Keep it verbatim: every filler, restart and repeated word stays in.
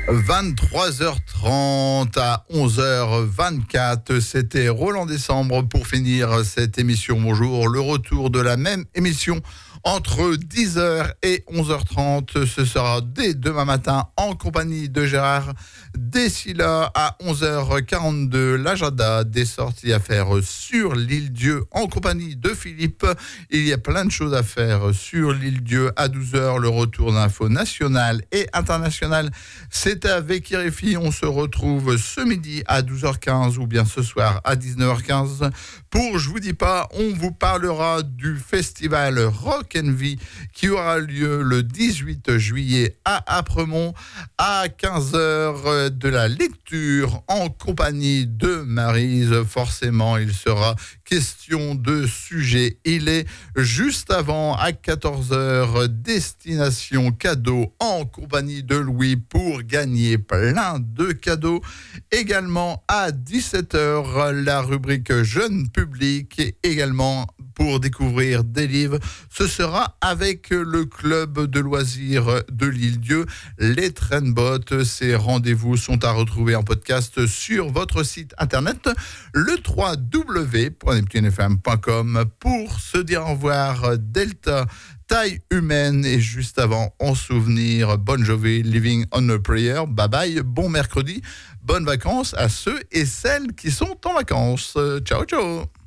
vingt-trois heures trente à onze heures vingt-quatre, c'était Roland Décembre pour finir cette émission. Bonjour, le retour de la même émission entre dix heures et onze heures trente. Ce sera dès demain matin en compagnie de Gérard. D'ici là, à onze heures quarante-deux, l'agenda des sorties à faire sur l'île Dieu en compagnie de Philippe. Il y a plein de choses à faire sur l'île Dieu. À douze heures, le retour d'infos nationales et internationales. C'est avec Irifi. On se retrouve ce midi à douze heures quinze ou bien ce soir à dix-neuf heures quinze. Pour Je vous dis pas, on vous parlera du festival Rock and Vie qui aura lieu le dix-huit juillet à Apremont à quinze heures, de la lecture en compagnie de Maryse. Forcément, il sera question de sujet. Il est juste avant à quatorze heures, destination cadeau en compagnie de Louis pour gagner plein de cadeaux. Également à dix-sept heures, la rubrique jeune public et également pour découvrir des livres. Ce sera avec le club de loisirs de l'île Dieu, les Trainbots. Ces rendez-vous sont à retrouver en podcast sur votre site internet, le w w w point neptune f m point com. Pour se dire au revoir, Delta, taille humaine, et juste avant, en souvenir, Bon Jovi, Living on a Prayer. Bye bye, bon mercredi, bonnes vacances à ceux et celles qui sont en vacances. Ciao, ciao.